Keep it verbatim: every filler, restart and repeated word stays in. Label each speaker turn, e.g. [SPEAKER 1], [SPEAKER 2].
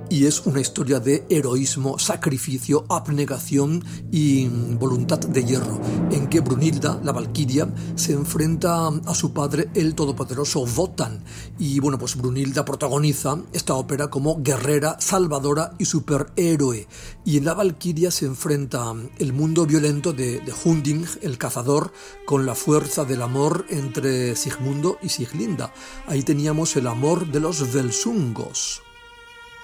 [SPEAKER 1] y es una historia de heroísmo, sacrificio, abnegación y voluntad de hierro, en que Brunilda, la valquiria, se enfrenta a su padre, el todopoderoso Wotan, y bueno, pues Brunilda protagoniza esta ópera como guerrera, salvadora y superhéroe, y en la valquiria se enfrenta el mundo violento de, de Hunding, el cazador, con la fuerza del amor entre Sigmundo y Siglinda. Ahí teníamos el amor de los Velsungos.